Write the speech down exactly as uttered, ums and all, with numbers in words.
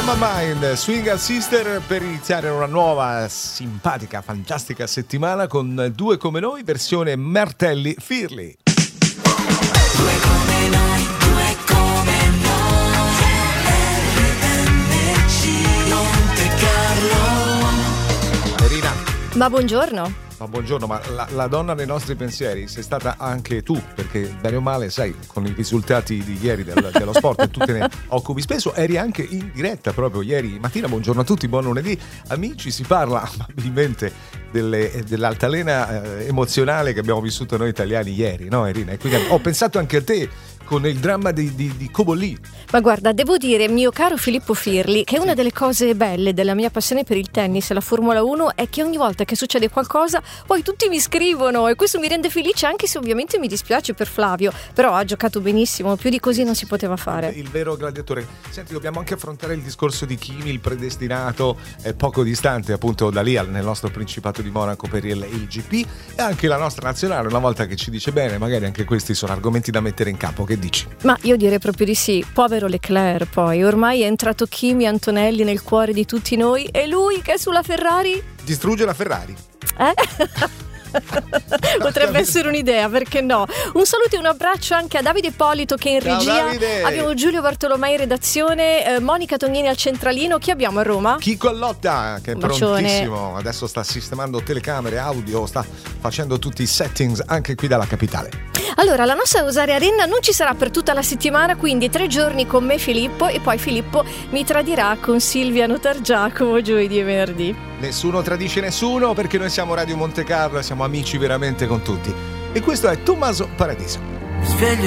My Mind, Swing Sister, per iniziare una nuova, simpatica, fantastica settimana con Due come noi, versione Martelli Firli. Due come noi, due come noi, R M C Monte Carlo. Erina. Ma buongiorno. Ma buongiorno, ma la, la donna nei nostri pensieri sei stata anche tu, perché bene o male, sai, con i risultati di ieri del, dello sport e tu te ne occupi spesso, eri anche in diretta proprio ieri mattina. Buongiorno a tutti, buon lunedì amici, si parla amabilmente delle, dell'altalena eh, emozionale che abbiamo vissuto noi italiani ieri, no Erina? E quindi ho pensato anche a te con il dramma di, di, di Cobolì. Ma guarda, devo dire, mio caro Filippo Firli, che una delle cose belle della mia passione per il tennis e la Formula uno è che ogni volta che succede qualcosa poi tutti mi scrivono, e questo mi rende felice, anche se ovviamente mi dispiace per Flavio, però ha giocato benissimo, più di così non si poteva fare. Il vero gladiatore. Senti, dobbiamo anche affrontare il discorso di Kimi, il predestinato, è poco distante appunto da lì nel nostro Principato di Monaco per il, il G P, e anche la nostra nazionale una volta che ci dice bene, magari anche questi sono argomenti da mettere in campo. Che dici? Ma io direi proprio di sì. Povero Leclerc, poi ormai è entrato Kimi Antonelli nel cuore di tutti noi, e lui che è sulla Ferrari distrugge la Ferrari. Eh? Potrebbe essere un'idea, perché no? Un saluto e un abbraccio anche a Davide Polito che è in Ciao, regia. Davide. Abbiamo Giulio Bartolomei in redazione, eh, Monica Tognini al centralino. Chi abbiamo a Roma? Chico Allotta, che è Bacione. prontissimo, adesso sta sistemando telecamere, audio, sta facendo tutti i settings anche qui dalla capitale. Allora, la nostra Rosaria Arena non ci sarà per tutta la settimana, quindi tre giorni con me Filippo, e poi Filippo mi tradirà con Silvia Notargiacomo giovedì e venerdì. Nessuno tradisce nessuno, perché noi siamo Radio Monte Carlo e siamo amici veramente con tutti. E questo è Tommaso Paradiso. Mi sveglio